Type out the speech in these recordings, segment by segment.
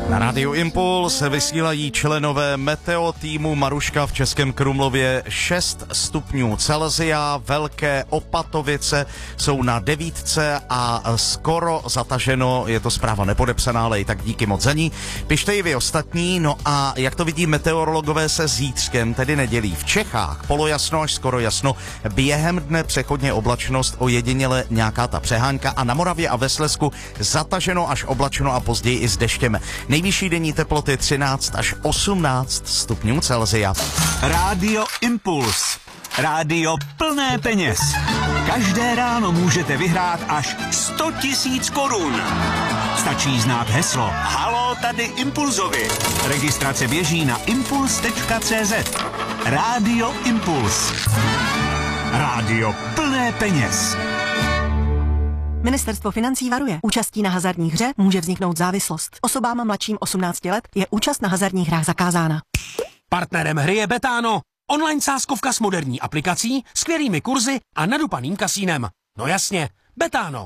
Na Rádiu Impuls vysílají členové meteo týmu Maruška v Českém Krumlově. 6 stupňů Celsia, Velké Opatovice jsou na 9 a skoro zataženo, je to zpráva nepodepsaná, ale i tak díky moc za ní. Pište i vy ostatní, no a jak to vidí meteorologové se zítřkem, tedy nedělí. V Čechách polojasno až skoro jasno, během dne přechodně oblačnost, ojediněle nějaká ta přehánka a na Moravě a ve Slezsku zataženo až oblačno a později i s deštěm. Nejvyšší denní teploty 13 až 18 stupňů Celsia. Rádio Impuls. Rádio plné peněz. Každé ráno můžete vyhrát až 100 000 korun. Stačí znát heslo Halo, tady Impulzovi. Registrace běží na impuls.cz. Rádio Impuls. Rádio plné peněz. Ministerstvo financí varuje. Účastí na hazardní hře může vzniknout závislost. Osobám mladším 18 let je účast na hazardních hrách zakázána. Partnerem hry je Betano. Online sázkovka s moderní aplikací, skvělými kurzy a nadupaným kasínem. No jasně, Betano.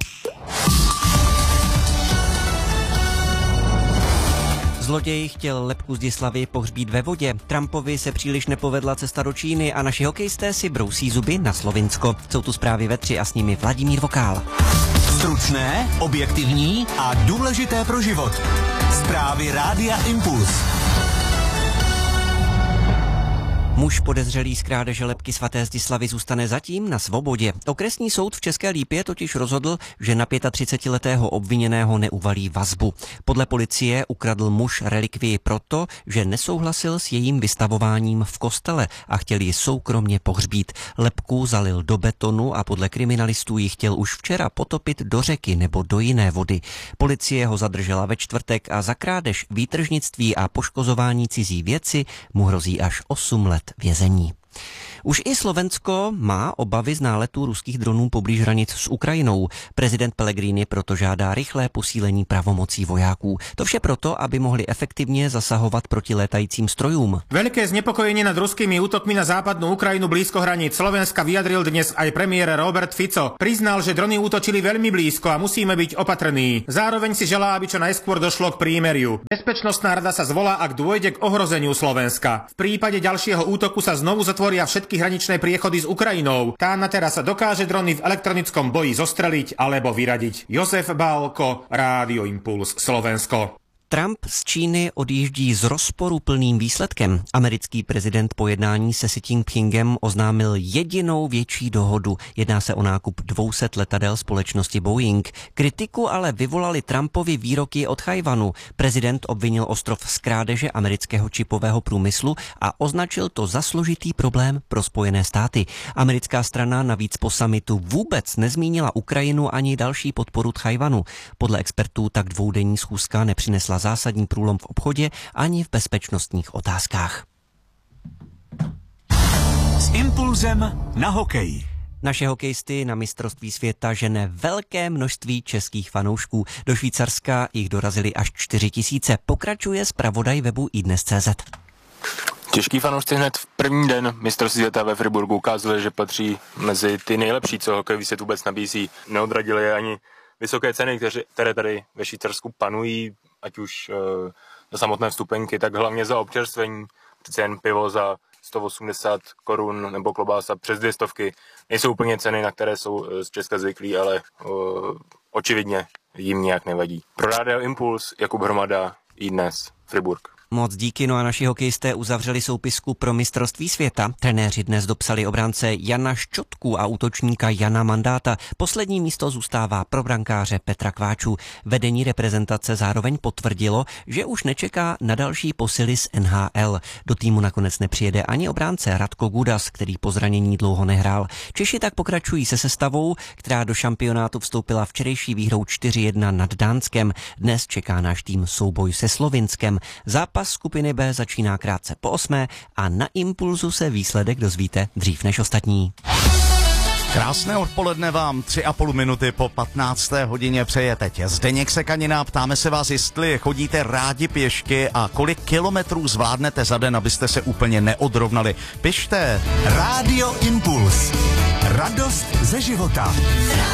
Zloděj chtěl lebku Zdislavy pohřbít ve vodě. Trumpovi se příliš nepovedla cesta do Číny a naši hokejisté si brousí zuby na Slovinsko. Jsou tu zprávy ve 3 a s nimi Vladimír Vokál. Stručné, objektivní a důležité pro život. Zprávy Rádia Impuls. Muž podezřelý z krádeže lebky svaté Zdislavy zůstane zatím na svobodě. Okresní soud v České Lípě totiž rozhodl, že na 35letého obviněného neuvalí vazbu. Podle policie ukradl muž relikvii proto, že nesouhlasil s jejím vystavováním v kostele a chtěl ji soukromně pohřbít. Lebku zalil do betonu a podle kriminalistů ji chtěl už včera potopit do řeky nebo do jiné vody. Policie ho zadržela ve čtvrtek a za krádež, výtržnictví a poškozování cizí věci mu hrozí až 8 let vězení. Už i Slovensko má obavy z náletů ruských dronů poblíž hranic s Ukrajinou. Prezident Pellegrini proto žádá rychlé posílení pravomocí vojáků. To vše proto, aby mohli efektivně zasahovat proti létajícím strojům. Veľké znepokojenie nad ruskými útokmi na západnú Ukrajinu blízko hraníc Slovenska vyjadril dnes aj premiér Robert Fico. Priznal, že drony útočili veľmi blízko a musíme byť opatrní. Zároveň si želá, aby čo najskôr došlo k prímeriu. Bezpečnostná rada sa zvolá, ak dôjde k ohrozeniu Slovenska. V prípade ďalšieho útoku sa znovu zatvoria všetky hraničné priechody s Ukrajinou. Tá na teraz dokáže drony v elektronickom boji zostreliť alebo vyradiť. Josef Bálko, Rádio Impuls, Slovensko. Trump z Číny odjíždí s rozporuplným výsledkem. Americký prezident po jednání se Xi Jinpingem oznámil jedinou větší dohodu. Jedná se o nákup 200 letadel společnosti Boeing. Kritiku ale vyvolali Trumpovi výroky od Tchaj-wanu. Prezident obvinil ostrov z krádeže amerického čipového průmyslu a označil to za složitý problém pro Spojené státy. Americká strana navíc po summitu vůbec nezmínila Ukrajinu ani další podporu Tchaj-wanu. Podle expertů tak dvoudenní schůzka nepřinesla zásadní průlom v obchodě ani v bezpečnostních otázkách. S Impulzem na hokej. Naše hokejisty na mistrovství světa žene velké množství českých fanoušků. Do Švýcarska jich dorazili až 4 000. Pokračuje zpravodaj webu iDnes.cz. Těžký fanoušci hned v první den mistrovství světa ve Friburgu ukázali, že patří mezi ty nejlepší, co hokejový svět vůbec nabízí. Neodradili je ani vysoké ceny, které tady ve Švýcarsku panují, ať už za samotné vstupenky, tak hlavně za občerstvení. Přece jen pivo za 180 korun nebo klobása přes 200. Nejsou úplně ceny, na které jsou z Česka zvyklí, ale očividně jim nějak nevadí. Pro Rádio Impuls, Jakub Hromada, iDnes, Friburg. Moc díky, no a naši hokejisté uzavřeli soupisku pro mistrovství světa. Trenéři dnes dopsali obránce Jana Ščotku a útočníka Jana Mandáta. Poslední místo zůstává pro brankáře Petra Kváču. Vedení reprezentace zároveň potvrdilo, že už nečeká na další posily z NHL. Do týmu nakonec nepřijede ani obránce Radko Gudas, který po zranění dlouho nehrál. Češi tak pokračují se sestavou, která do šampionátu vstoupila včerejší výhrou 4-1 nad Dánskem. Dnes čeká náš tým souboj se Slovinskem. Zápas skupiny B začíná krátce po 8 a na Impulzu se výsledek dozvíte dřív než ostatní. Krásné odpoledne vám, 3,5 minuty po 15. hodině přeje teď Zdeněk Sekanina. Ptáme se vás, jestli chodíte rádi pěšky a kolik kilometrů zvládnete za den, abyste se úplně neodrovnali. Pište! Rádio Impuls. Radost ze života.